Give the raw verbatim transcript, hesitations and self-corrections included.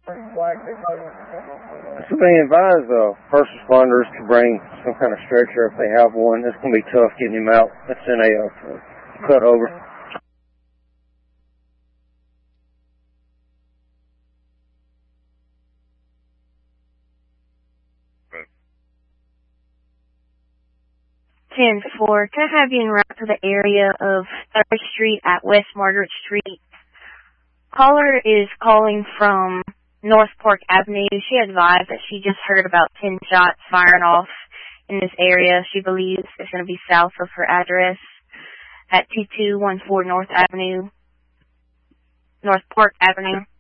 So being advised, uh, first responders to bring some kind of stretcher if they have one. It's going to be tough getting him out. That's in a uh, cut over. ten four, can I have you en route to the area of third Street at West Margaret Street? Caller is calling from North Park Avenue. She advised that she just heard about ten shots firing off in this area. She believes it's going to be south of her address at two two one four North Avenue, North Park Avenue.